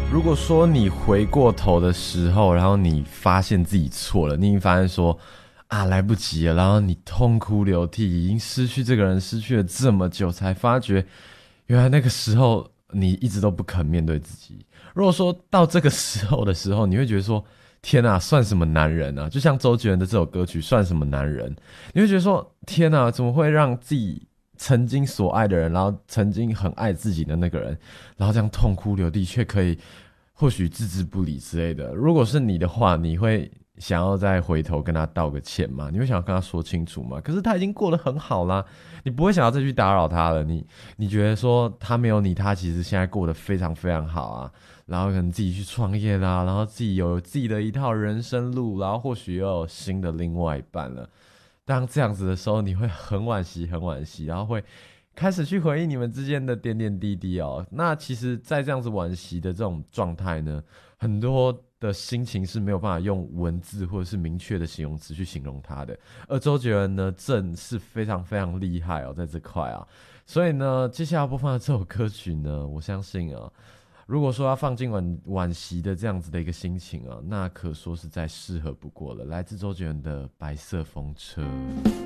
如果说你回过头的时候，然后你发现自己错了，你已经发现说啊来不及了，然后你痛哭流涕，已经失去这个人失去了这么久，才发觉原来那个时候你一直都不肯面对自己。如果说到这个时候的时候，你会觉得说天啊，算什么男人啊？就像周杰伦的这首歌曲算什么男人，你会觉得说天啊，怎么会让自己曾经所爱的人，然后曾经很爱自己的那个人，然后这样痛哭流涕，却可以或许置之不理之类的。如果是你的话，你会想要再回头跟他道个歉吗？你会想要跟他说清楚吗？可是他已经过得很好啦，你不会想要再去打扰他了。你觉得说他没有你，他其实现在过得非常非常好啊，然后可能自己去创业啦，然后自己有自己的一套人生路，然后或许又有新的另外一半了。当这样子的时候，你会很惋惜，很惋惜，然后会开始去回忆你们之间的点点滴滴哦。那其实，在这样子惋惜的这种状态呢，很多的心情是没有办法用文字或者是明确的形容词去形容它的。而周杰伦呢，正是非常非常厉害哦，在这块啊。所以呢，接下来播放的这首歌曲呢，我相信啊，如果说要放进惋惜的这样子的一个心情啊，那可说是再适合不过了。来自周杰伦的《白色风车》。